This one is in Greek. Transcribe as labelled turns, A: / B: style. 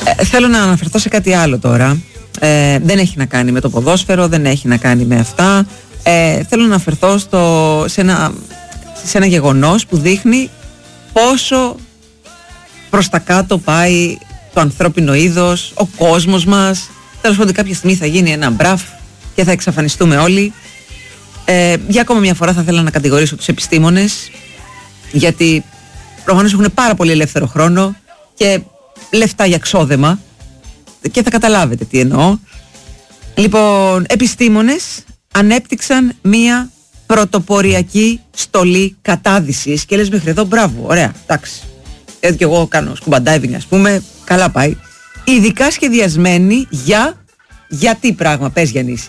A: Θέλω να αναφερθώ σε κάτι άλλο τώρα. Δεν έχει να κάνει με το ποδόσφαιρο, δεν έχει να κάνει με αυτά. Θέλω να αναφερθώ σε ένα γεγονός που δείχνει πόσο προς τα κάτω πάει το ανθρώπινο είδος, ο κόσμος μας. Τέλος πάντων, κάποια στιγμή θα γίνει ένα μπραφ και θα εξαφανιστούμε όλοι. Για ακόμα μια φορά θα ήθελα να κατηγορήσω τους επιστήμονες, γιατί προφανώς έχουν πάρα πολύ ελεύθερο χρόνο και λεφτά για ξόδεμα, και θα καταλάβετε τι εννοώ. Λοιπόν, επιστήμονες ανέπτυξαν μία πρωτοποριακή στολή κατάδυσης και λες μέχρι εδώ μπράβο, ωραία, εντάξει. Έτσι και εγώ κάνω scuba diving, ας πούμε, καλά πάει. Ειδικά σχεδιασμένη για τι πράγμα, πες Γιαννήση?